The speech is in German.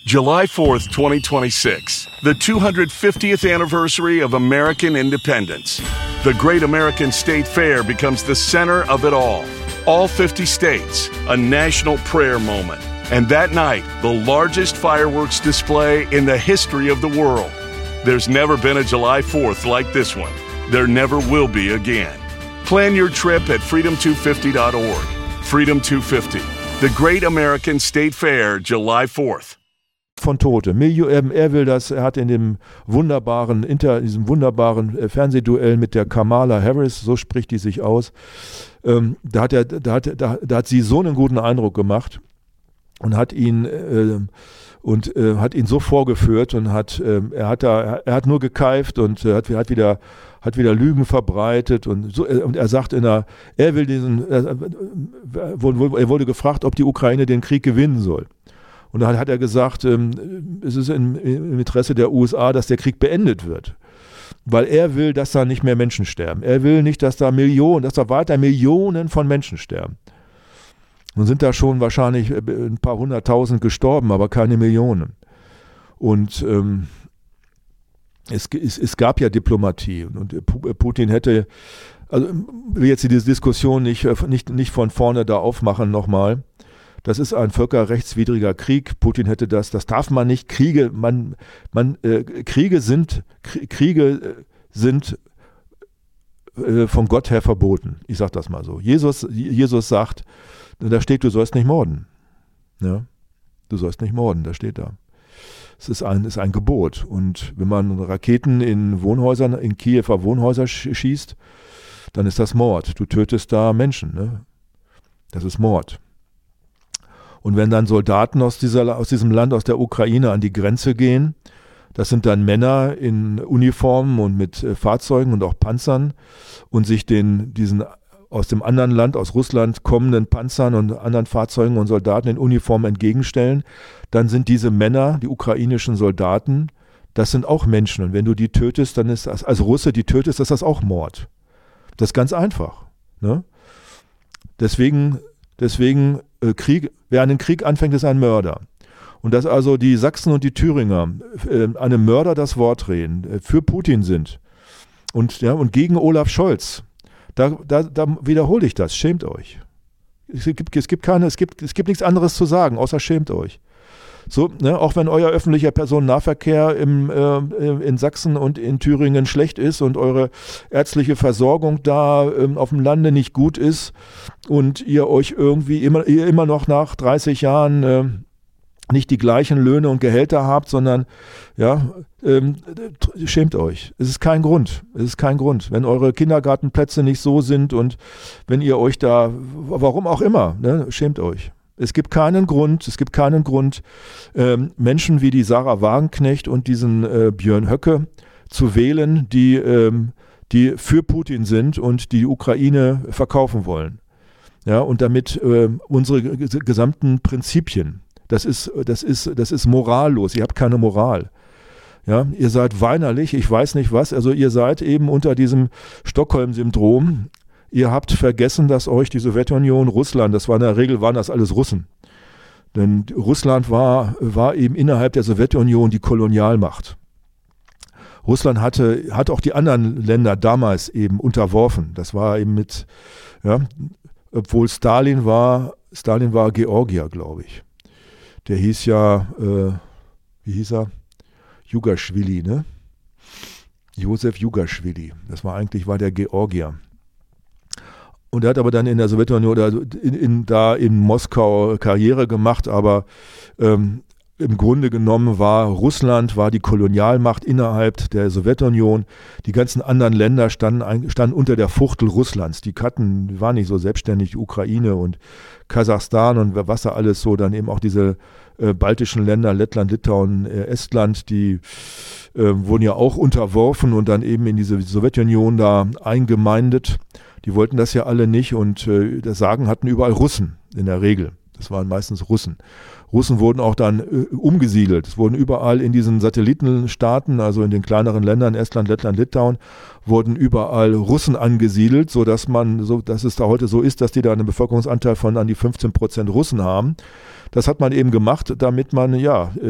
July 4th, 2026, the 250th anniversary of American independence. The Great American State Fair becomes the center of it all. All 50 states, a national prayer moment. And that night, the largest fireworks display in the history of the world. There's never been a July 4th like this one. There never will be again. Plan your trip at freedom250.org. Freedom 250, the Great American State Fair, July 4th. Von Tote. Er will das, er hat in diesem wunderbaren Fernsehduell mit der Kamala Harris, so spricht die sich aus, da hat sie so einen guten Eindruck gemacht und hat ihn so vorgeführt und er hat nur gekeift und hat wieder Lügen verbreitet und so, und er sagt er wurde gefragt, ob die Ukraine den Krieg gewinnen soll. Und dann hat er gesagt, es ist im Interesse der USA, dass der Krieg beendet wird. Weil er will, dass da nicht mehr Menschen sterben. Er will nicht, dass da weiter Millionen von Menschen sterben. Nun sind da schon wahrscheinlich ein paar 100.000 gestorben, aber keine Millionen. Und es gab ja Diplomatie. Und Putin hätte, also will jetzt diese Diskussion nicht von vorne da aufmachen nochmal. Das ist ein völkerrechtswidriger Krieg. Putin hätte das darf man nicht. Kriege sind von Gott her verboten. Ich sage das mal so. Jesus sagt, da steht, du sollst nicht morden. Ja? Du sollst nicht morden, da steht da. Es ist ein Gebot. Und wenn man Raketen in Kiewer Wohnhäuser schießt, dann ist das Mord. Du tötest da Menschen. Ne? Das ist Mord. Und wenn dann Soldaten aus diesem Land, aus der Ukraine an die Grenze gehen, das sind dann Männer in Uniformen und mit Fahrzeugen und auch Panzern und sich diesen aus dem anderen Land, aus Russland kommenden Panzern und anderen Fahrzeugen und Soldaten in Uniformen entgegenstellen, dann sind diese Männer, die ukrainischen Soldaten, das sind auch Menschen. Und wenn du die tötest, dann ist das, als Russe die tötest, ist das auch Mord. Das ist ganz einfach. Ne? Deswegen wer einen Krieg anfängt, ist ein Mörder. Und dass also die Sachsen und die Thüringer einem Mörder das Wort reden, für Putin sind und gegen Olaf Scholz, da wiederhole ich das, schämt euch. Es gibt nichts anderes zu sagen, außer schämt euch. So, ne, auch wenn euer öffentlicher Personennahverkehr in Sachsen und in Thüringen schlecht ist und eure ärztliche Versorgung da auf dem Lande nicht gut ist und ihr euch irgendwie immer noch nach 30 Jahren nicht die gleichen Löhne und Gehälter habt, sondern schämt euch. Es ist kein Grund. Wenn eure Kindergartenplätze nicht so sind und wenn ihr euch da, warum auch immer, ne, schämt euch. Es gibt keinen Grund, Menschen wie die Sarah Wagenknecht und diesen Björn Höcke zu wählen, die für Putin sind und die Ukraine verkaufen wollen. Ja, und damit unsere gesamten Prinzipien, das ist morallos, ihr habt keine Moral. Ja, ihr seid weinerlich, ich weiß nicht was, also ihr seid eben unter diesem Stockholm-Syndrom. Ihr habt vergessen, dass euch die Sowjetunion, Russland, in der Regel waren das alles Russen. Denn Russland war eben innerhalb der Sowjetunion die Kolonialmacht. Russland hat auch die anderen Länder damals eben unterworfen. Das war eben obwohl Stalin war Georgier, glaube ich. Der hieß ja, wie hieß er? Jugaschwili, ne? Josef Jugaschwili. War der Georgier. Und er hat aber dann in der Sowjetunion oder in Moskau Karriere gemacht, aber im Grunde genommen war Russland die Kolonialmacht innerhalb der Sowjetunion. Die ganzen anderen Länder standen unter der Fuchtel Russlands. Die waren nicht so selbstständig, Ukraine und Kasachstan und was da alles so, dann eben auch diese baltischen Länder, Lettland, Litauen, Estland, die wurden ja auch unterworfen und dann eben in diese Sowjetunion da eingemeindet. Die wollten das ja alle nicht und das Sagen hatten überall Russen in der Regel. Das waren meistens Russen. Russen wurden auch dann umgesiedelt. Es wurden überall in diesen Satellitenstaaten, also in den kleineren Ländern, Estland, Lettland, Litauen, wurden überall Russen angesiedelt, dass es da heute so ist, dass die da einen Bevölkerungsanteil von an die 15% Russen haben. Das hat man eben gemacht, damit man